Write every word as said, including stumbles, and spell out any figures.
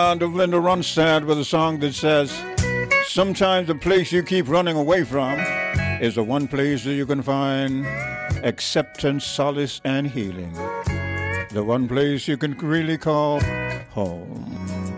sound of Linda Ronstadt with a song that says, sometimes the place you keep running away from is the one place that you can find acceptance, solace, and healing. The one place you can really call home.